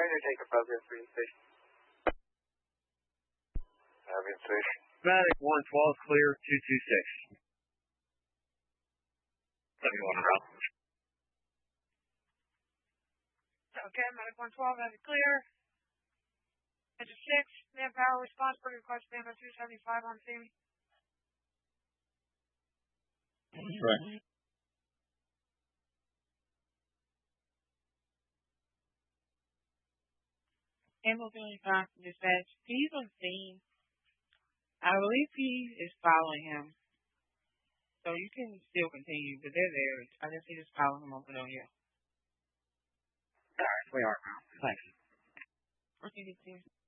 Trainer, take appropriate for your station. Avian station. Medic 112, clear 226. 71 around. Okay, Medic 112, that's clear. Engine 6, manpower response for request standby 275 on scene. Right. Hamilton Dispatch, he's on scene. I believe he is following him. So you can still continue, but they're there. I guess he just following him over here. Alright, we are now. Thanks. Okay,